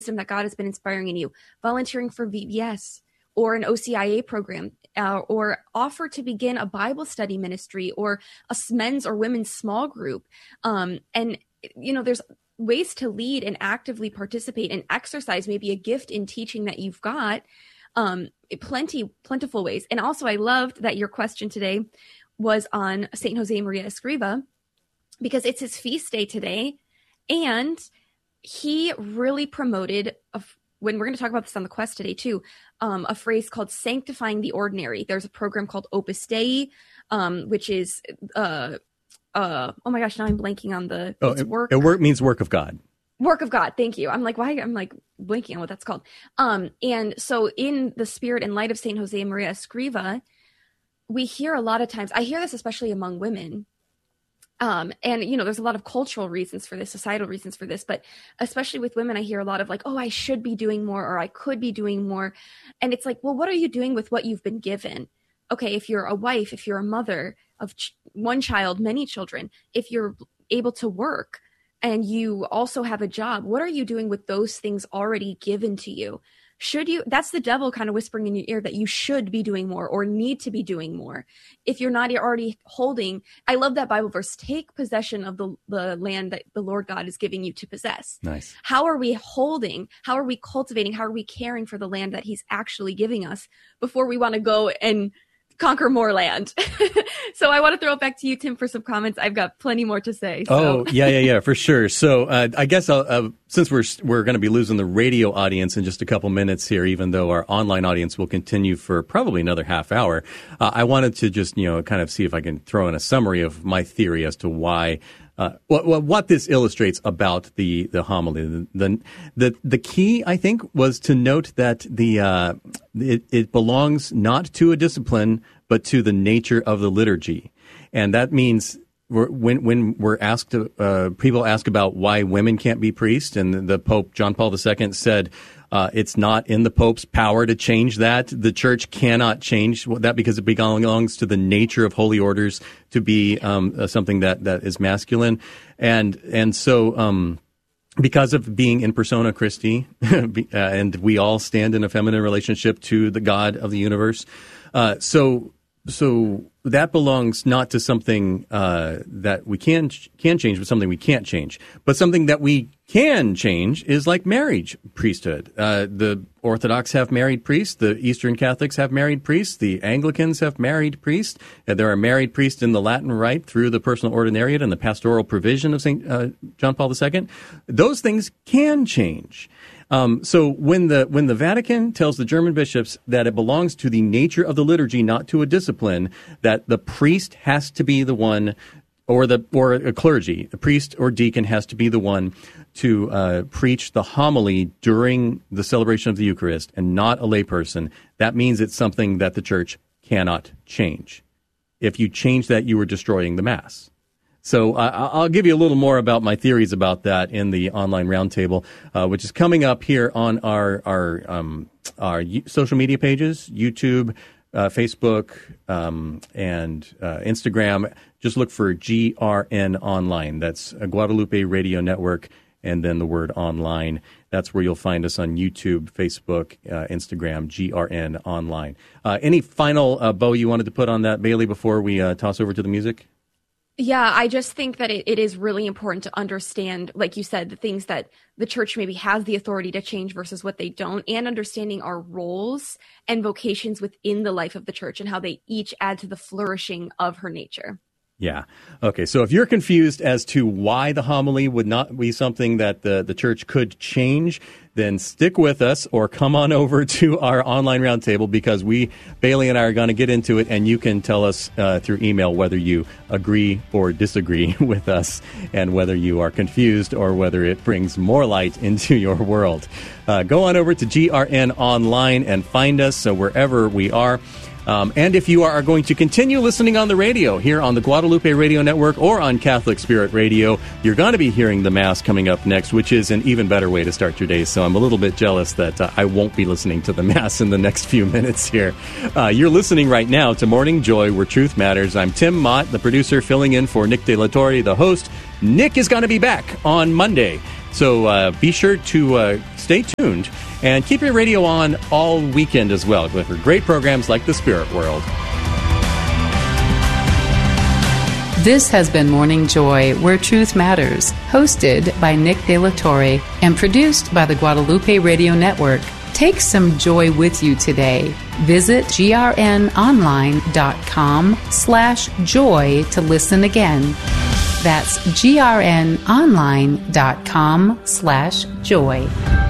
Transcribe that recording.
wisdom that God has been inspiring in you, volunteering for VBS or an OCIA program, or offer to begin a Bible study ministry or a men's or women's small group. And, there's ways to lead and actively participate and exercise maybe a gift in teaching that you've got, plentiful ways. And also I loved that your question today was on St. Jose Maria Escriva, because it's his feast day today. And he really promoted, when we're going to talk about this on the Quest today too, a phrase called sanctifying the ordinary. There's a program called Opus Dei, which is, oh my gosh, now I'm blanking on the work. Work means work of God. Work of God. Thank you. I'm like, why? I'm like blanking on what that's called. And so in the spirit and light of St. Jose Maria Escriva, we hear a lot of times, I hear this especially among women, and, there's a lot of cultural reasons for this, societal reasons for this, but especially with women, I hear a lot of like, oh, I should be doing more, or I could be doing more. And it's like, well, what are you doing with what you've been given? Okay, if you're a wife, if you're a mother of one child, many children, if you're able to work and you also have a job, what are you doing with those things already given to you? Should you, that's the devil kind of whispering in your ear that you should be doing more or need to be doing more. If you're not already holding, I love that Bible verse, take possession of the land that the Lord God is giving you to possess. Nice. How are we holding? How are we cultivating? How are we caring for the land that he's actually giving us before we want to go and conquer more land? So I want to throw it back to you, Tim, for some comments. I've got plenty more to say. So. Oh, yeah, for sure. So I guess since we're going to be losing the radio audience in just a couple minutes here, even though our online audience will continue for probably another half hour, I wanted to just, kind of see if I can throw in a summary of my theory as to why what this illustrates about the homily. The key, I think, was to note that it belongs not to a discipline, but to the nature of the liturgy. And that means when we're asked, people ask about why women can't be priests, and the Pope, John Paul II, said, it's not in the Pope's power to change that. The Church cannot change that because it belongs to the nature of holy orders to be something that is masculine. And so because of being in persona Christi, and we all stand in a feminine relationship to the God of the universe, so that belongs not to something that we can change, but something we can't change. But something that we can change is like marriage priesthood. The Orthodox have married priests. The Eastern Catholics have married priests. The Anglicans have married priests. There are married priests in the Latin Rite through the personal ordinariate and the pastoral provision of St. John Paul II. Those things can change. So when the Vatican tells the German bishops that it belongs to the nature of the liturgy, not to a discipline, that the priest has to be the one, or a clergy, a priest or deacon has to be the one to preach the homily during the celebration of the Eucharist, and not a layperson, that means it's something that the Church cannot change. If you change that, you are destroying the Mass. So I'll give you a little more about my theories about that in the online roundtable, which is coming up here on our social media pages, YouTube, Facebook, and Instagram. Just look for GRN Online. That's a Guadalupe Radio Network, and then the word online. That's where you'll find us on YouTube, Facebook, Instagram, GRN Online. Any final bow you wanted to put on that, Bailey, before we toss over to the music? Yeah, I just think that it is really important to understand, like you said, the things that the Church maybe has the authority to change versus what they don't, and understanding our roles and vocations within the life of the Church and how they each add to the flourishing of her nature. Yeah. Okay. So if you're confused as to why the homily would not be something that the Church could change, then stick with us or come on over to our online roundtable, because Bailey and I are going to get into it, and you can tell us through email whether you agree or disagree with us, and whether you are confused or whether it brings more light into your world. Go on over to GRN Online and find us wherever we are. And if you are going to continue listening on the radio here on the Guadalupe Radio Network or on Catholic Spirit Radio, you're going to be hearing the Mass coming up next, which is an even better way to start your day. So I'm a little bit jealous that I won't be listening to the Mass in the next few minutes here. You're listening right now to Morning Joy, where truth matters. I'm Tim Mott, the producer, filling in for Nick De La Torre, the host. Nick is going to be back on Monday. So be sure to stay tuned and keep your radio on all weekend as well for great programs like The Spirit World. This has been Morning Joy, Where Truth Matters, hosted by Nick De La Torre and produced by the Guadalupe Radio Network. Take some joy with you today. Visit grnonline.com/joy to listen again. That's grnonline.com/joy.